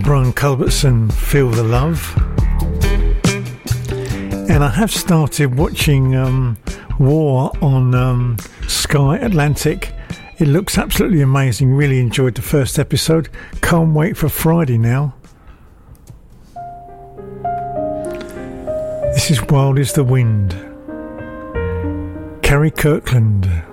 Brian Culbertson, Feel the Love. And I have started watching War on Sky Atlantic. It looks absolutely amazing. Really enjoyed the first episode. Can't wait for Friday now. This is Wild is the Wind. Carrie Kirkland.